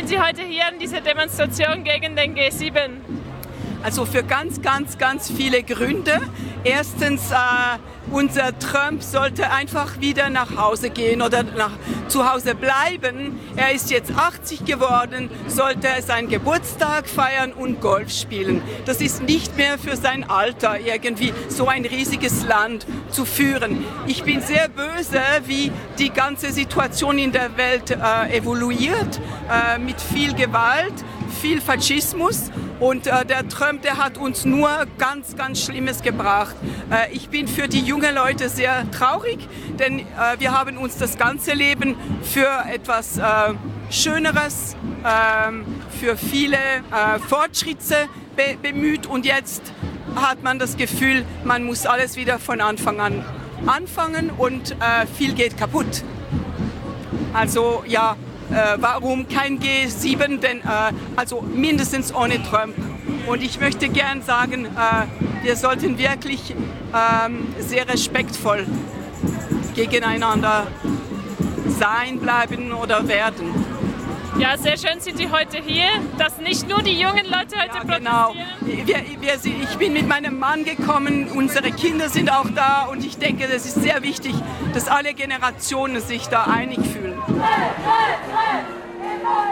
sind Sie heute hier an dieser Demonstration gegen den G7? Also für ganz viele Gründe. Erstens, unser Trump sollte einfach wieder nach Hause gehen oder zu Hause bleiben. Er ist jetzt 80 geworden, sollte seinen Geburtstag feiern und Golf spielen. Das ist nicht mehr für sein Alter, irgendwie so ein riesiges Land zu führen. Ich bin sehr böse, wie die ganze Situation in der Welt evoluiert, mit viel Gewalt, viel Faschismus. Und der Trump, der hat uns nur ganz Schlimmes gebracht. Ich bin für die jungen Leute sehr traurig, denn wir haben uns das ganze Leben für etwas Schöneres, für viele Fortschritte bemüht. Und jetzt hat man das Gefühl, man muss alles wieder von Anfang an anfangen und viel geht kaputt. Also ja. Warum kein G7, denn also mindestens ohne Trump. Und ich möchte gern sagen, wir sollten wirklich sehr respektvoll gegeneinander sein, bleiben oder werden. Ja, sehr schön sind Sie heute hier, dass nicht nur die jungen Leute heute genau. protestieren. Ich bin mit meinem Mann gekommen, unsere Kinder sind auch da und ich denke, das ist sehr wichtig, dass alle Generationen sich da einig fühlen.